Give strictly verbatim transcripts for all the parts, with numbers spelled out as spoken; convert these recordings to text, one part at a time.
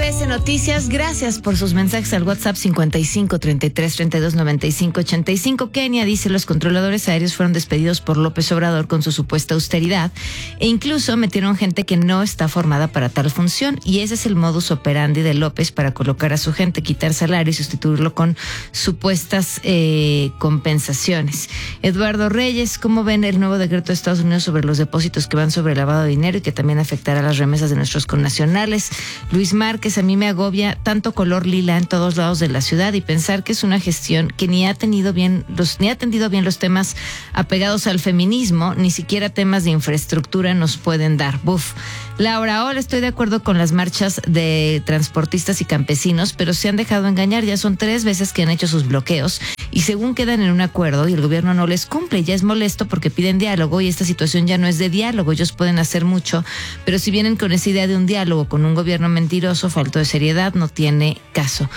B S Noticias, gracias por sus mensajes al WhatsApp cincuenta y cinco, treinta y tres, treinta y dos, noventa y cinco, ochenta y cinco. Kenia dice: los controladores aéreos fueron despedidos por López Obrador con su supuesta austeridad e incluso metieron gente que no está formada para tal función, y ese es el modus operandi de López para colocar a su gente, quitar salario y sustituirlo con supuestas eh, compensaciones. Eduardo Reyes: ¿cómo ven el nuevo decreto de Estados Unidos sobre los depósitos que van sobre el lavado de dinero y que también afectará las remesas de nuestros connacionales? Luis Márquez: a mí me agobia tanto color lila en todos lados de la ciudad y pensar que es una gestión que ni ha tenido bien los, ni ha atendido bien los temas apegados al feminismo, ni siquiera temas de infraestructura nos pueden dar. Buf. Laura: hola, estoy de acuerdo con las marchas de transportistas y campesinos, pero se han dejado engañar. Ya son tres veces que han hecho sus bloqueos y según quedan en un acuerdo y el gobierno no les cumple. Ya es molesto porque piden diálogo y esta situación ya no es de diálogo. Ellos pueden hacer mucho, pero si vienen con esa idea de un diálogo con un gobierno mentiroso, falto de seriedad, no tiene caso.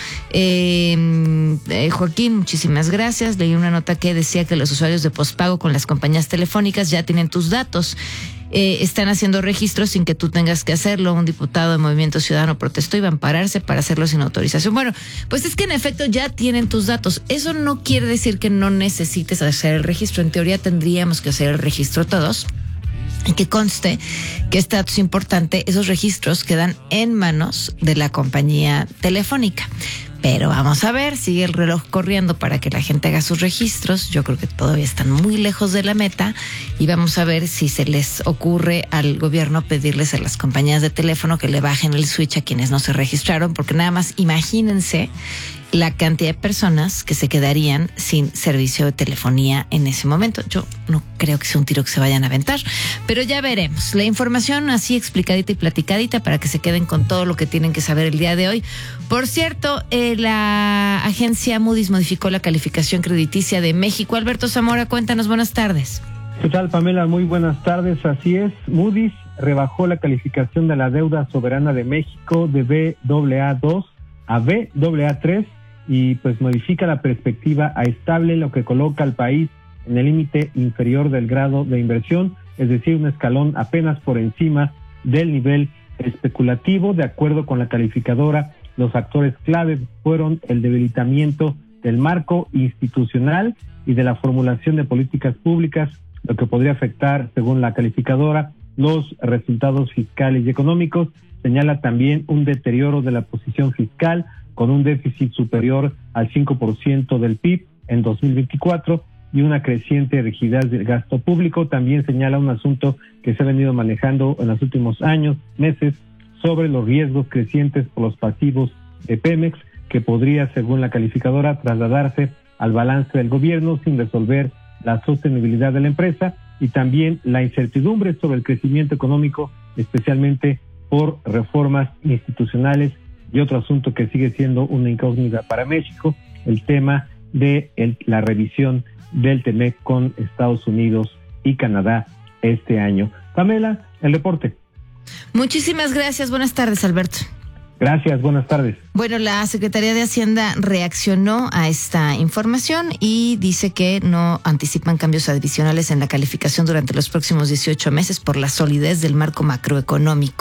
Eh, eh, Joaquín, muchísimas gracias. Leí una nota que decía que los usuarios de postpago con las compañías telefónicas ya tienen tus datos. Eh, están haciendo registros sin que tú tengas que hacerlo. Un diputado de Movimiento Ciudadano protestó y va a ampararse para hacerlo sin autorización. Bueno, pues es que en efecto ya tienen tus datos. Eso no quiere decir que no necesites hacer el registro. En teoría tendríamos que hacer el registro todos. Y que conste que este dato es importante: esos registros quedan en manos de la compañía telefónica. Pero vamos a ver, sigue el reloj corriendo para que la gente haga sus registros. Yo creo que todavía están muy lejos de la meta y vamos a ver si se les ocurre al gobierno pedirles a las compañías de teléfono que le bajen el switch a quienes no se registraron, porque nada más imagínense la cantidad de personas que se quedarían sin servicio de telefonía en ese momento. Yo no creo que sea un tiro que se vayan a aventar, pero ya veremos. La información así explicadita y platicadita para que se queden con todo lo que tienen que saber el día de hoy. Por cierto, eh, la agencia Moody's modificó la calificación crediticia de México. Alberto Zamora, cuéntanos, buenas tardes. ¿Qué tal, Pamela? Muy buenas tardes. Así es, Moody's rebajó la calificación de la deuda soberana de México de B A A dos a B A A tres y pues modifica la perspectiva a estable, lo que coloca al país en el límite inferior del grado de inversión, es decir, un escalón apenas por encima del nivel especulativo. De acuerdo con la calificadora, los actores clave fueron el debilitamiento del marco institucional y de la formulación de políticas públicas, lo que podría afectar, según la calificadora, los resultados fiscales y económicos. Señala también un deterioro de la posición fiscal, con un déficit superior al cinco por ciento del P I B en dos mil veinticuatro y una creciente rigidez del gasto público. También señala un asunto que se ha venido manejando en los últimos años, meses, sobre los riesgos crecientes por los pasivos de Pemex, que podría, según la calificadora, trasladarse al balance del gobierno sin resolver la sostenibilidad de la empresa, y también la incertidumbre sobre el crecimiento económico, especialmente por reformas institucionales. Y otro asunto que sigue siendo una incógnita para México, el tema de el, la revisión del TEMEC con Estados Unidos y Canadá este año. Pamela, el reporte. Muchísimas gracias. Buenas tardes, Alberto. Gracias, buenas tardes. Bueno, la Secretaría de Hacienda reaccionó a esta información y dice que no anticipan cambios adicionales en la calificación durante los próximos dieciocho meses por la solidez del marco macroeconómico.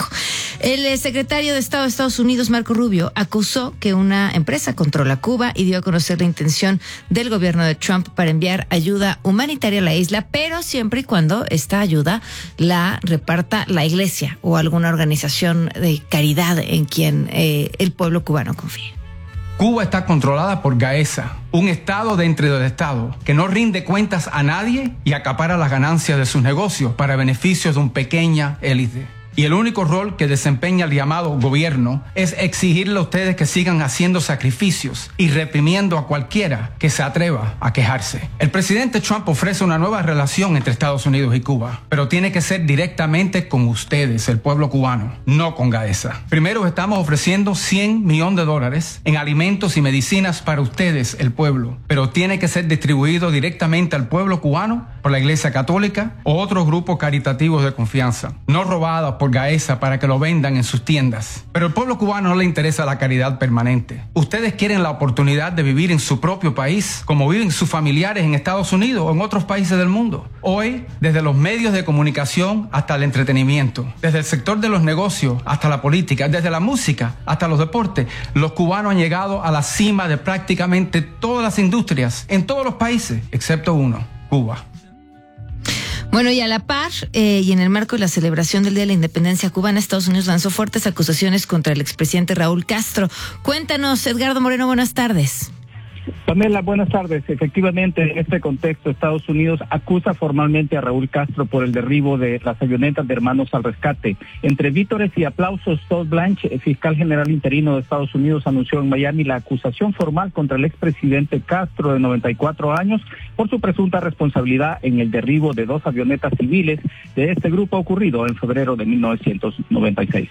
El secretario de Estado de Estados Unidos, Marco Rubio, acusó que una empresa controla Cuba y dio a conocer la intención del gobierno de Trump para enviar ayuda humanitaria a la isla, pero siempre y cuando esta ayuda la reparta la iglesia o alguna organización de caridad en quien eh, el pueblo cubano confía. Cuba está controlada por Gaesa, un estado dentro del estado que no rinde cuentas a nadie y acapara las ganancias de sus negocios para beneficios de una pequeña élite. Y el único rol que desempeña el llamado gobierno es exigirle a ustedes que sigan haciendo sacrificios y reprimiendo a cualquiera que se atreva a quejarse. El presidente Trump ofrece una nueva relación entre Estados Unidos y Cuba, pero tiene que ser directamente con ustedes, el pueblo cubano, no con Gaesa. Primero estamos ofreciendo cien millones de dólares en alimentos y medicinas para ustedes, el pueblo, pero tiene que ser distribuido directamente al pueblo cubano por la Iglesia Católica o otros grupos caritativos de confianza, no robadas por Gaesa para que lo vendan en sus tiendas. Pero al pueblo cubano no le interesa la caridad permanente. Ustedes quieren la oportunidad de vivir en su propio país, como viven sus familiares en Estados Unidos o en otros países del mundo. Hoy, desde los medios de comunicación hasta el entretenimiento, desde el sector de los negocios hasta la política, desde la música hasta los deportes, los cubanos han llegado a la cima de prácticamente todas las industrias en todos los países, excepto uno, Cuba. Bueno, y a la par, eh, y en el marco de la celebración del Día de la Independencia cubana, Estados Unidos lanzó fuertes acusaciones contra el expresidente Raúl Castro. Cuéntanos, Edgardo Moreno, buenas tardes. Pamela, buenas tardes. Efectivamente, en este contexto, Estados Unidos acusa formalmente a Raúl Castro por el derribo de las avionetas de Hermanos al Rescate. Entre vítores y aplausos, Todd Blanche, el fiscal general interino de Estados Unidos, anunció en Miami la acusación formal contra el expresidente Castro, de noventa y cuatro años, por su presunta responsabilidad en el derribo de dos avionetas civiles de este grupo ocurrido en febrero de mil novecientos noventa y seis.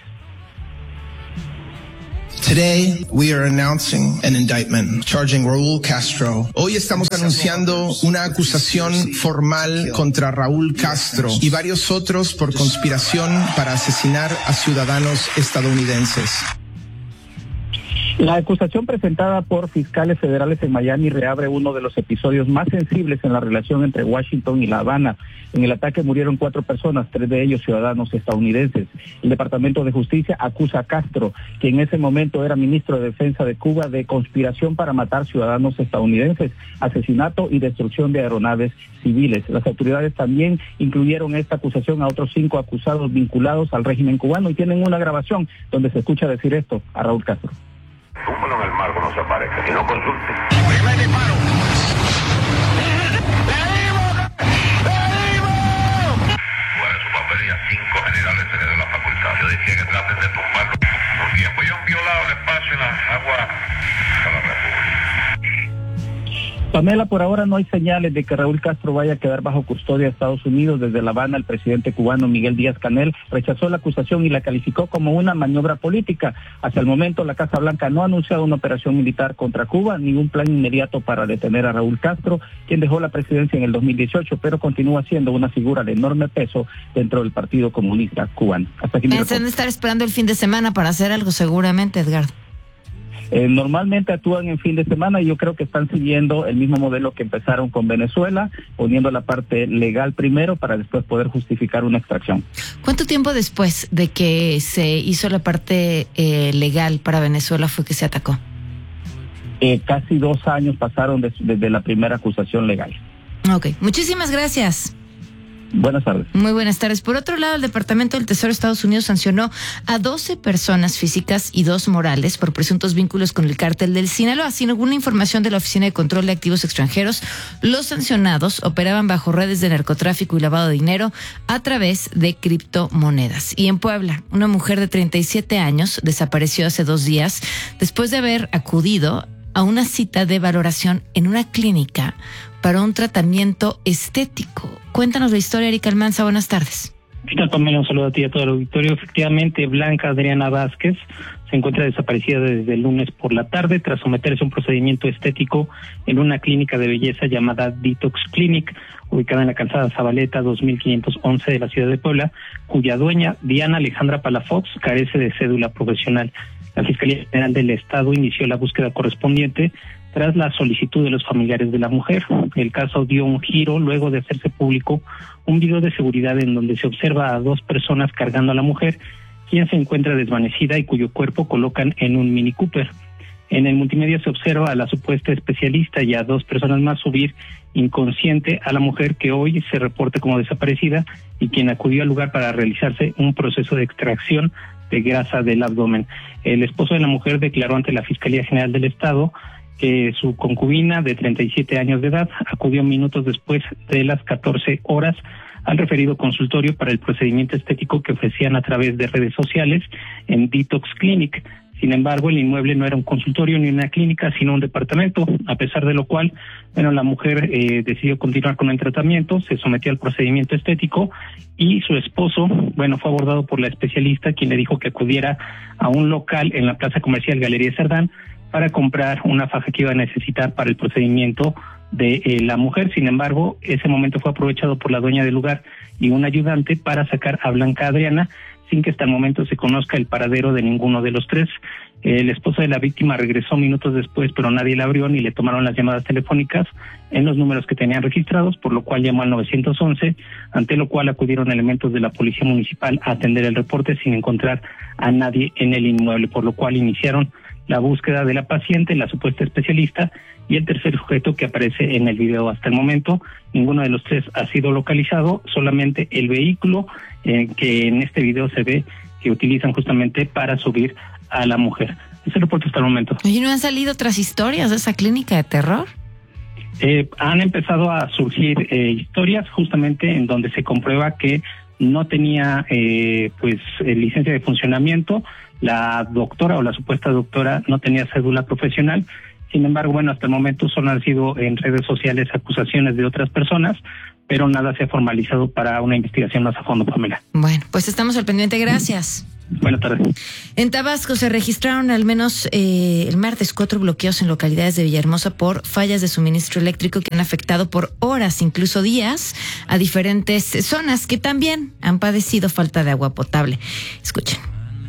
Today, we are announcing an indictment charging Raúl Castro. Hoy estamos anunciando una acusación formal contra Raúl Castro y varios otros por conspiración para asesinar a ciudadanos estadounidenses. La acusación presentada por fiscales federales en Miami reabre uno de los episodios más sensibles en la relación entre Washington y La Habana. En el ataque murieron cuatro personas, tres de ellos ciudadanos estadounidenses. El Departamento de Justicia acusa a Castro, que en ese momento era ministro de Defensa de Cuba, de conspiración para matar ciudadanos estadounidenses, asesinato y destrucción de aeronaves civiles. Las autoridades también incluyeron esta acusación a otros cinco acusados vinculados al régimen cubano y tienen una grabación donde se escucha decir esto a Raúl Castro. Túmbalo en el marco, no se aparezca, que no consulte. ¡Primer disparo! Fuera de su papelía, cinco generales se le dio la facultad. Yo decía que traten de tumbarlo. Porque después han violado el espacio en las aguas de la República. Pamela, por ahora no hay señales de que Raúl Castro vaya a quedar bajo custodia de Estados Unidos. Desde La Habana, el presidente cubano Miguel Díaz-Canel rechazó la acusación y la calificó como una maniobra política. Hasta el momento, la Casa Blanca no ha anunciado una operación militar contra Cuba, ni un plan inmediato para detener a Raúl Castro, quien dejó la presidencia en el dos mil dieciocho, pero continúa siendo una figura de enorme peso dentro del Partido Comunista Cubano. Hasta aquí. Piensan estar esperando el fin de semana para hacer algo, seguramente, Edgardo. Eh, normalmente actúan en fin de semana y yo creo que están siguiendo el mismo modelo que empezaron con Venezuela, poniendo la parte legal primero para después poder justificar una extracción. ¿Cuánto tiempo después de que se hizo la parte eh, legal para Venezuela fue que se atacó? Eh, casi dos años pasaron des, desde la primera acusación legal. Ok, muchísimas gracias. Buenas tardes. Muy buenas tardes. Por otro lado, el Departamento del Tesoro de Estados Unidos sancionó a doce personas físicas y dos morales por presuntos vínculos con el cártel del Sinaloa. Sin alguna información de la Oficina de Control de Activos Extranjeros, los sancionados operaban bajo redes de narcotráfico y lavado de dinero a través de criptomonedas. Y en Puebla, una mujer de treinta y siete años desapareció hace dos días después de haber acudido a una cita de valoración en una clínica para un tratamiento estético. Cuéntanos la historia, Erika Almanza. Buenas tardes. ¿Qué tal, Pamela? Un saludo a ti y a todo el auditorio. Efectivamente, Blanca Adriana Vázquez se encuentra desaparecida desde el lunes por la tarde tras someterse a un procedimiento estético en una clínica de belleza llamada Detox Clinic, ubicada en la calzada Zabaleta dos mil quinientos once de la ciudad de Puebla, cuya dueña, Diana Alejandra Palafox, carece de cédula profesional. La Fiscalía General del Estado inició la búsqueda correspondiente tras la solicitud de los familiares de la mujer. El caso dio un giro luego de hacerse público un video de seguridad en donde se observa a dos personas cargando a la mujer, quien se encuentra desvanecida y cuyo cuerpo colocan en un Mini Cooper. En el multimedia se observa a la supuesta especialista y a dos personas más subir inconsciente a la mujer, que hoy se reporta como desaparecida y quien acudió al lugar para realizarse un proceso de extracción de grasa del abdomen. El esposo de la mujer declaró ante la Fiscalía General del Estado que su concubina de treinta y siete años de edad acudió minutos después de las catorce horas al referido consultorio para el procedimiento estético que ofrecían a través de redes sociales en Detox Clinic. Sin embargo, el inmueble no era un consultorio ni una clínica, sino un departamento, a pesar de lo cual, bueno, la mujer eh, decidió continuar con el tratamiento, se sometió al procedimiento estético y su esposo, bueno, fue abordado por la especialista, quien le dijo que acudiera a un local en la plaza comercial Galería Cerdán para comprar una faja que iba a necesitar para el procedimiento de eh, la mujer. Sin embargo, ese momento fue aprovechado por la dueña del lugar y un ayudante para sacar a Blanca Adriana, sin que hasta el momento se conozca el paradero de ninguno de los tres. El esposo de la víctima regresó minutos después, pero nadie le abrió ni le tomaron las llamadas telefónicas en los números que tenían registrados, por lo cual llamó al nueve once, ante lo cual acudieron elementos de la policía municipal a atender el reporte sin encontrar a nadie en el inmueble, por lo cual iniciaron la búsqueda de la paciente, la supuesta especialista, y el tercer sujeto que aparece en el video. Hasta el momento, ninguno de los tres ha sido localizado, solamente el vehículo eh, que en este video se ve que utilizan justamente para subir a la mujer. Ese reporte hasta el momento. ¿Y no han salido otras historias de esa clínica de terror? Eh, han empezado a surgir eh, historias justamente en donde se comprueba que no tenía eh, pues eh, licencia de funcionamiento, la doctora o la supuesta doctora no tenía cédula profesional. Sin embargo, bueno, hasta el momento solo han sido en redes sociales acusaciones de otras personas, pero nada se ha formalizado para una investigación más a fondo, Pamela. Bueno, pues estamos al pendiente. Gracias. Buenas tardes. En Tabasco se registraron al menos eh, el martes cuatro bloqueos en localidades de Villahermosa por fallas de suministro eléctrico que han afectado por horas, incluso días, a diferentes zonas que también han padecido falta de agua potable. Escuchen.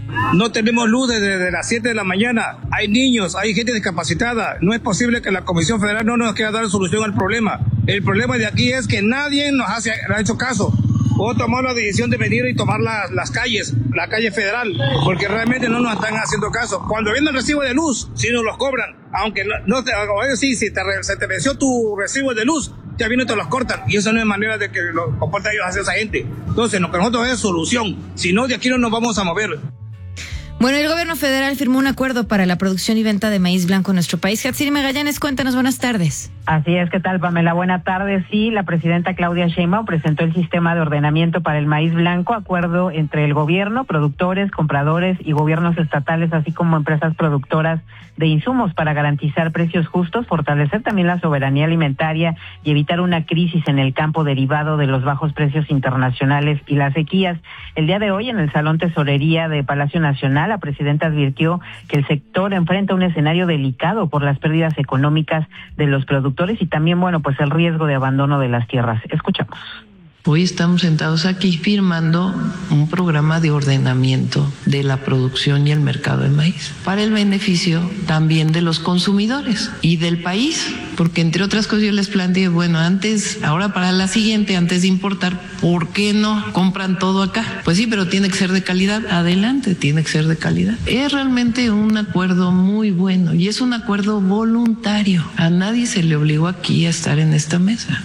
No tenemos luz desde las siete de la mañana, hay niños, hay gente discapacitada, no es posible que la Comisión Federal no nos quiera dar solución al problema. El problema de aquí es que nadie nos hace, ha hecho caso. O tomar la decisión de venir y tomar la, las calles, la calle federal, porque realmente no nos están haciendo caso. Cuando viene el recibo de luz, si nos los cobran, aunque no, no te, o sí, si te, se te venció tu recibo de luz, ya viene y te los cortan, y eso no es manera de que lo comporten ellos hacia esa gente. Entonces, lo que nosotros es solución, si no, de aquí no nos vamos a mover. Bueno, el gobierno federal firmó un acuerdo para la producción y venta de maíz blanco en nuestro país. Hatsiri Magallanes, cuéntanos, buenas tardes. Así es, ¿qué tal, Pamela? Buenas tardes. Sí, la presidenta Claudia Sheinbaum presentó el sistema de ordenamiento para el maíz blanco, acuerdo entre el gobierno, productores, compradores y gobiernos estatales, así como empresas productoras de insumos para garantizar precios justos, fortalecer también la soberanía alimentaria y evitar una crisis en el campo derivado de los bajos precios internacionales y las sequías. El día de hoy, en el Salón Tesorería de Palacio Nacional, la presidenta advirtió que el sector enfrenta un escenario delicado por las pérdidas económicas de los productores y también, bueno, pues el riesgo de abandono de las tierras. Escuchamos. Hoy estamos sentados aquí firmando un programa de ordenamiento de la producción y el mercado de maíz para el beneficio también de los consumidores y del país, porque entre otras cosas yo les planteé, bueno, antes, ahora para la siguiente, antes de importar, ¿por qué no compran todo acá? Pues sí, pero tiene que ser de calidad, adelante, tiene que ser de calidad. Es realmente un acuerdo muy bueno y es un acuerdo voluntario, a nadie se le obligó aquí a estar en esta mesa.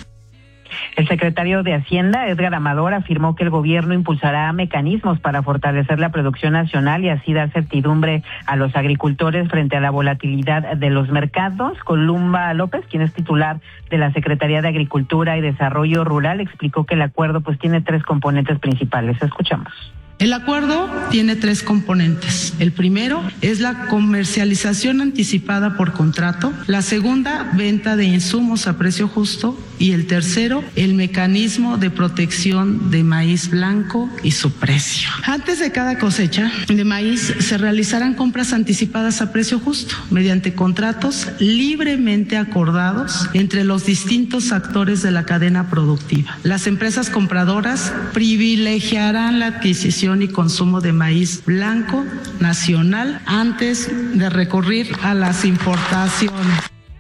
El secretario de Hacienda, Edgar Amador, afirmó que el gobierno impulsará mecanismos para fortalecer la producción nacional y así dar certidumbre a los agricultores frente a la volatilidad de los mercados. Columba López, quien es titular de la Secretaría de Agricultura y Desarrollo Rural, explicó que el acuerdo pues tiene tres componentes principales. Escuchamos. El acuerdo tiene tres componentes. El primero es la comercialización anticipada por contrato, la segunda, venta de insumos a precio justo y el tercero, el mecanismo de protección de maíz blanco y su precio. Antes de cada cosecha de maíz se realizarán compras anticipadas a precio justo mediante contratos libremente acordados entre los distintos actores de la cadena productiva. Las empresas compradoras privilegiarán la adquisición y consumo de maíz blanco nacional antes de recurrir a las importaciones.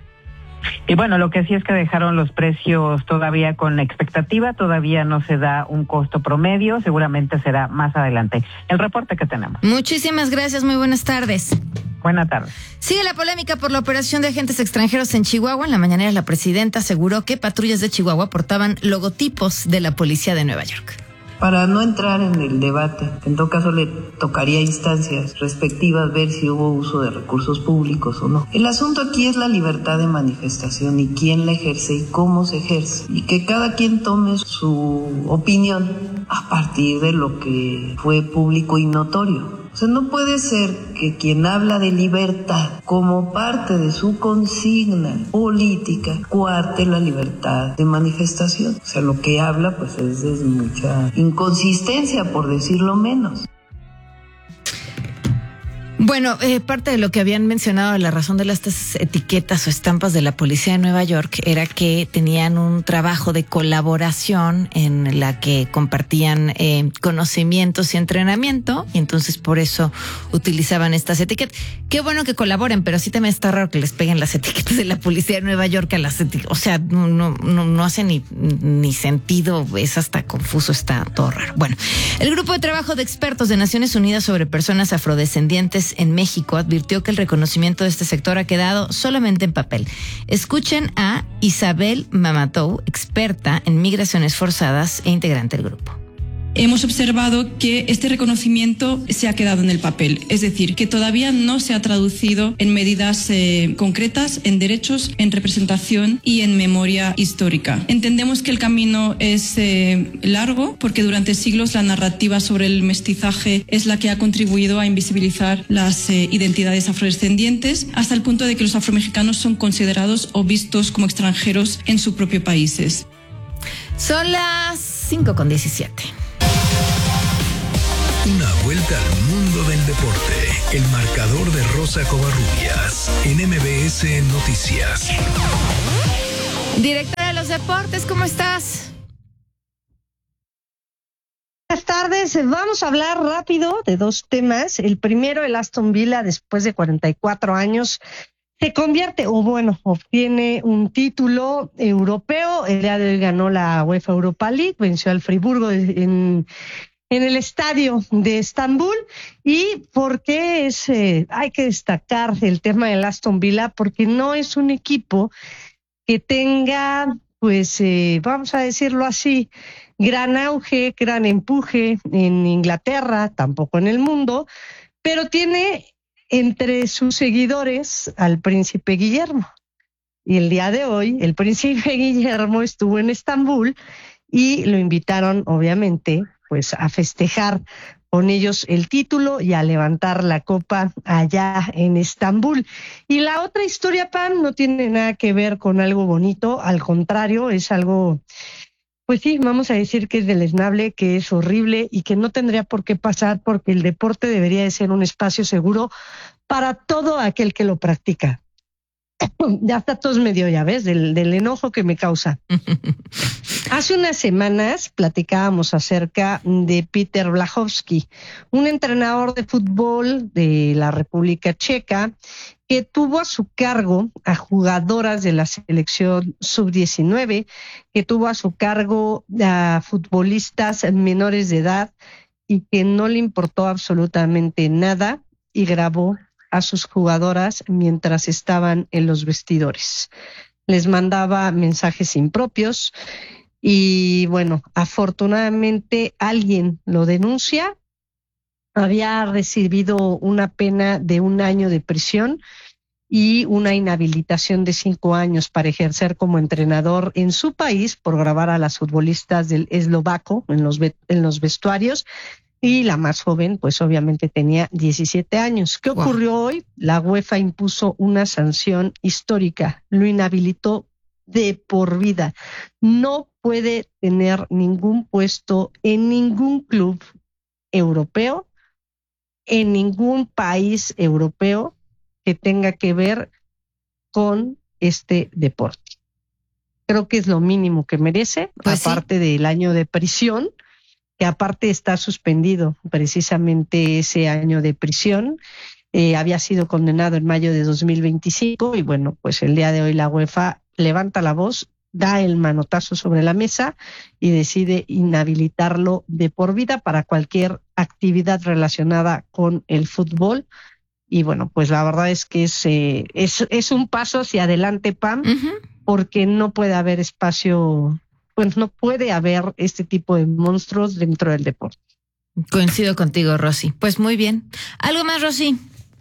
Y bueno, lo que sí es que dejaron los precios todavía con expectativa, todavía no se da un costo promedio, seguramente será más adelante. El reporte que tenemos. Muchísimas gracias, muy buenas tardes. Buenas tardes. Sigue la polémica por la operación de agentes extranjeros en Chihuahua. En la mañanera la presidenta aseguró que patrullas de Chihuahua portaban logotipos de la policía de Nueva York. Para no entrar en el debate, en todo caso le tocaría a instancias respectivas ver si hubo uso de recursos públicos o no. El asunto aquí es la libertad de manifestación y quién la ejerce y cómo se ejerce. Y que cada quien tome su opinión a partir de lo que fue público y notorio. O sea, no puede ser que quien habla de libertad como parte de su consigna política coarte la libertad de manifestación. O sea, lo que habla pues es de mucha inconsistencia, por decirlo menos. Bueno, eh, parte de lo que habían mencionado, la razón de las estas etiquetas o estampas de la policía de Nueva York era que tenían un trabajo de colaboración en la que compartían eh, conocimientos y entrenamiento, y entonces por eso utilizaban estas etiquetas. Qué bueno que colaboren, pero sí también está raro que les peguen las etiquetas de la policía de Nueva York a las etiquetas. O sea, no, no, no, no hace ni, ni sentido, es hasta confuso, está todo raro. Bueno, el grupo de trabajo de expertos de Naciones Unidas sobre personas afrodescendientes en México advirtió que el reconocimiento de este sector ha quedado solamente en papel. Escuchen a Isabel Mamatou, experta en migraciones forzadas e integrante del grupo. Hemos observado que este reconocimiento se ha quedado en el papel, es decir, que todavía no se ha traducido en medidas eh, concretas, en derechos, en representación y en memoria histórica. Entendemos que el camino es eh, largo porque durante siglos la narrativa sobre el mestizaje es la que ha contribuido a invisibilizar las eh, identidades afrodescendientes hasta el punto de que los afromexicanos son considerados o vistos como extranjeros en sus propios países. Son las cinco con diecisiete. Una vuelta al mundo del deporte. El marcador de Rosa Covarrubias en M B S Noticias. Directora de los deportes, ¿cómo estás? Buenas tardes. Vamos a hablar rápido de dos temas. El primero, el Aston Villa, después de cuarenta y cuatro años, se convierte, o bueno, obtiene un título europeo. El día de hoy ganó la UEFA Europa League, venció al Friburgo en... en el estadio de Estambul. ¿Y por qué es, eh, hay que destacar el tema del Aston Villa? Porque no es un equipo que tenga, pues, eh, vamos a decirlo así, gran auge, gran empuje en Inglaterra, tampoco en el mundo, pero tiene entre sus seguidores al príncipe Guillermo. Y el día de hoy, el príncipe Guillermo estuvo en Estambul y lo invitaron, obviamente, pues a festejar con ellos el título y a levantar la copa allá en Estambul. Y la otra historia, Pam, no tiene nada que ver con algo bonito, al contrario, es algo, pues sí, vamos a decir que es deleznable, que es horrible y que no tendría por qué pasar, porque el deporte debería de ser un espacio seguro para todo aquel que lo practica. Ya está todos medio, ya ves, del, del enojo que me causa. Hace unas semanas platicábamos acerca de Peter Blachowski, un entrenador de fútbol de la República Checa que tuvo a su cargo a jugadoras de la selección sub diecinueve, que tuvo a su cargo a futbolistas menores de edad y que no le importó absolutamente nada y grabó a sus jugadoras mientras estaban en los vestidores. Les mandaba mensajes impropios y, bueno, afortunadamente alguien lo denuncia. Había recibido una pena de un año de prisión y una inhabilitación de cinco años para ejercer como entrenador en su país por grabar a las futbolistas del eslovaco en los, en los vestuarios. Y la más joven, pues obviamente tenía diecisiete años. ¿Qué ocurrió wow. hoy? La UEFA impuso una sanción histórica, lo inhabilitó de por vida. No puede tener ningún puesto en ningún club europeo, en ningún país europeo que tenga que ver con este deporte. Creo que es lo mínimo que merece, pues aparte sí. del año de prisión, que aparte está suspendido precisamente ese año de prisión. Eh, había sido condenado en mayo de dos mil veinticinco y bueno, pues el día de hoy la UEFA levanta la voz, da el manotazo sobre la mesa y decide inhabilitarlo de por vida para cualquier actividad relacionada con el fútbol. Y bueno, pues la verdad es que es, eh, es, es un paso hacia adelante, Pam, uh-huh. porque no puede haber espacio... pues no puede haber este tipo de monstruos dentro del deporte. Coincido contigo, Rosy. Pues muy bien. ¿Algo más, Rosy?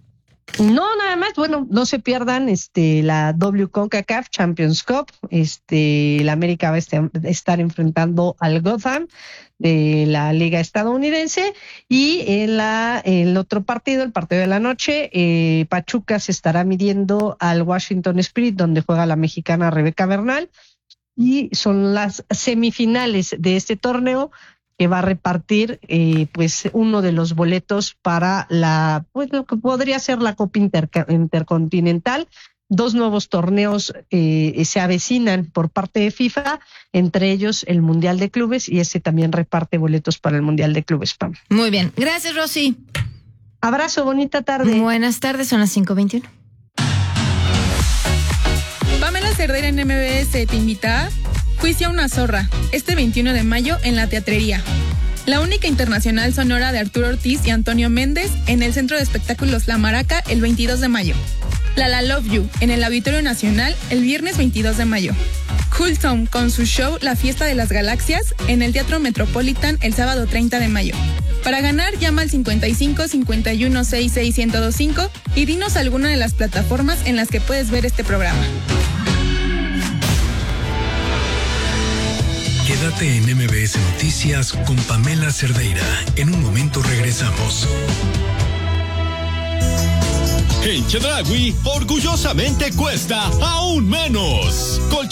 No, nada más. Bueno, no se pierdan este la W CONCACAF Champions Cup. Este, la América va a estar enfrentando al Gotham de la Liga Estadounidense y en la el otro partido, el partido de la noche, eh, Pachuca se estará midiendo al Washington Spirit, donde juega la mexicana Rebeca Bernal. Y son las semifinales de este torneo. que va a repartir eh, pues uno de los boletos para la, pues lo que podría ser la Copa Inter- Intercontinental. Dos nuevos torneos eh, se avecinan por parte de FIFA, entre ellos el Mundial de Clubes, y ese también reparte boletos para el Mundial de Clubes, Pam. Muy bien, gracias, Rosy. Abrazo, bonita tarde. Buenas tardes, son las cinco veintiuno. Pamela Cerdeira en M B S te invita a Juicio a una zorra, este veintiuno de mayo en La Teatrería. La única internacional sonora de Arturo Ortiz y Antonio Méndez en el Centro de Espectáculos La Maraca el veintidós de mayo. La La Love You en el Auditorio Nacional el viernes veintidós de mayo. Cool Tom con su show La Fiesta de las Galaxias en el Teatro Metropolitan el sábado treinta de mayo. Para ganar, llama al cincuenta y cinco, cincuenta y uno, sesenta y seis, ciento veinticinco y dinos alguna de las plataformas en las que puedes ver este programa. Quédate en M B S Noticias con Pamela Cerdeira. En un momento regresamos. En Chedraui, orgullosamente cuesta aún menos. Colchón